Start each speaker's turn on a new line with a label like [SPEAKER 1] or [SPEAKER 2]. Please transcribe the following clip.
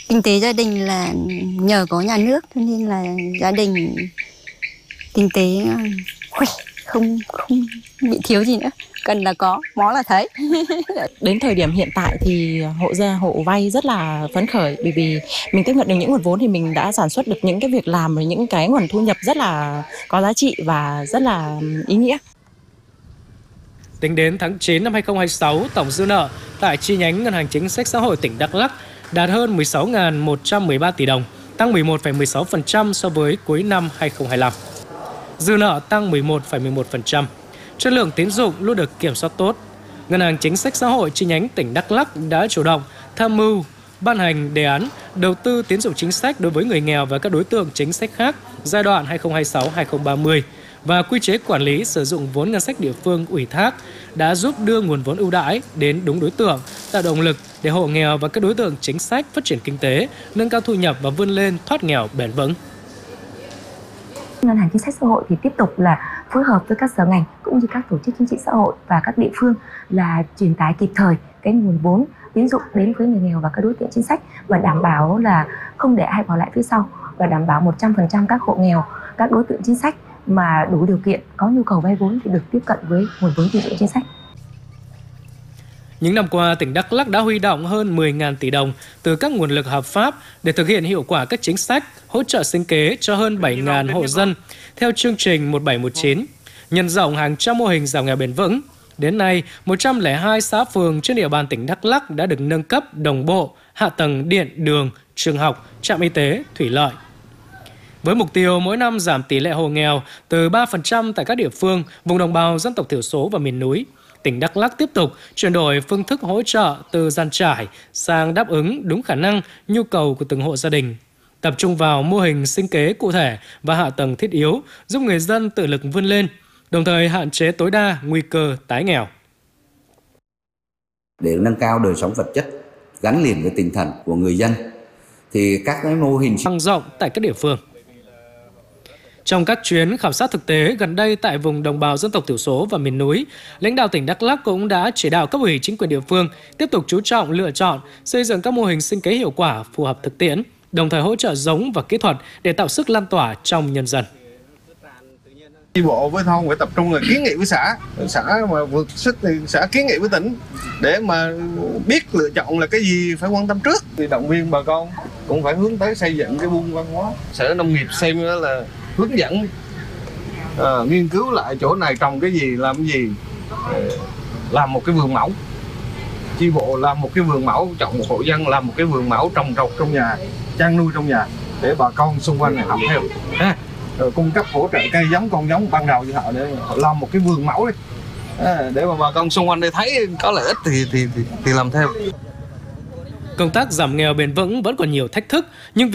[SPEAKER 1] Kinh tế gia đình là nhờ có nhà nước cho nên là gia đình kinh tế khỏe, không bị thiếu gì nữa, cần là có, mó là thấy.
[SPEAKER 2] Đến thời điểm hiện tại thì hộ vay rất là phấn khởi, bởi vì mình tiếp nhận được những nguồn vốn thì mình đã sản xuất được những cái việc làm và những cái nguồn thu nhập rất là có giá trị và rất là ý nghĩa.
[SPEAKER 3] Tính đến tháng 9 năm 2026, tổng dư nợ tại chi nhánh Ngân hàng Chính sách Xã hội tỉnh Đắk Lắk đạt hơn 16.113 tỷ đồng, tăng 11,16% so với cuối năm 2025. Dư nợ tăng 11,11%. Chất lượng tín dụng luôn được kiểm soát tốt. Ngân hàng Chính sách Xã hội chi nhánh tỉnh Đắk Lắk đã chủ động tham mưu ban hành đề án đầu tư tín dụng chính sách đối với người nghèo và các đối tượng chính sách khác giai đoạn 2026-2030 và quy chế quản lý sử dụng vốn ngân sách địa phương ủy thác đã giúp đưa nguồn vốn ưu đãi đến đúng đối tượng, tạo động lực để hộ nghèo và các đối tượng chính sách phát triển kinh tế, nâng cao thu nhập và vươn lên thoát nghèo bền vững.
[SPEAKER 4] Ngân hàng Chính sách Xã hội thì tiếp tục là phối hợp với các sở ngành cũng như các tổ chức chính trị xã hội và các địa phương là truyền tải kịp thời cái nguồn vốn tín dụng đến với người nghèo và các đối tượng chính sách, và đảm bảo là không để ai bỏ lại phía sau, và đảm bảo 100% các hộ nghèo, các đối tượng chính sách mà đủ điều kiện có nhu cầu vay vốn thì được tiếp cận với nguồn vốn tín dụng chính sách.
[SPEAKER 3] Những năm qua, tỉnh Đắk Lắk đã huy động hơn 10.000 tỷ đồng từ các nguồn lực hợp pháp để thực hiện hiệu quả các chính sách hỗ trợ sinh kế cho hơn 7.000 hộ dân theo chương trình 1719, nhân rộng hàng trăm mô hình giảm nghèo bền vững. Đến nay, 102 xã phường trên địa bàn tỉnh Đắk Lắk đã được nâng cấp đồng bộ hạ tầng điện, đường, trường học, trạm y tế, thủy lợi. Với mục tiêu mỗi năm giảm tỷ lệ hộ nghèo từ 3% tại các địa phương, vùng đồng bào dân tộc thiểu số và miền núi, tỉnh Đắk Lắk tiếp tục chuyển đổi phương thức hỗ trợ từ dàn trải sang đáp ứng đúng khả năng, nhu cầu của từng hộ gia đình. Tập trung vào mô hình sinh kế cụ thể và hạ tầng thiết yếu, giúp người dân tự lực vươn lên, đồng thời hạn chế tối đa nguy cơ tái nghèo.
[SPEAKER 5] Để nâng cao đời sống vật chất gắn liền với tinh thần của người dân, thì các cái mô hình
[SPEAKER 3] tăng rộng tại các địa phương. Trong các chuyến khảo sát thực tế gần đây tại vùng đồng bào dân tộc thiểu số và miền núi, lãnh đạo tỉnh Đắk Lắk cũng đã chỉ đạo cấp ủy chính quyền địa phương tiếp tục chú trọng lựa chọn, xây dựng các mô hình sinh kế hiệu quả phù hợp thực tiễn, đồng thời hỗ trợ giống và kỹ thuật để tạo sức lan tỏa trong nhân dân.
[SPEAKER 6] Chi bộ với thôn phải tập trung là kiến nghị với xã mà vượt sức thì xã kiến nghị với tỉnh để mà biết lựa chọn là cái gì phải quan tâm trước. Thì động viên bà con cũng phải hướng tới xây dựng cái buôn văn hóa. Sở Nông nghiệp xem là hướng dẫn nghiên cứu lại chỗ này trồng cái gì, làm cái gì, làm một cái vườn mẫu. Chi bộ làm một cái vườn mẫu, chọn một hộ dân làm một cái vườn mẫu trồng trọt trong nhà, chăn nuôi trong nhà để bà con xung quanh này học theo. Rồi cung cấp hỗ trợ cây giống, con giống ban đầu cho họ để họ làm một cái vườn mẫu đi, để mà bà con xung quanh đây thấy có lợi ích thì làm theo.
[SPEAKER 3] Công tác giảm nghèo bền vững vẫn còn nhiều thách thức, nhưng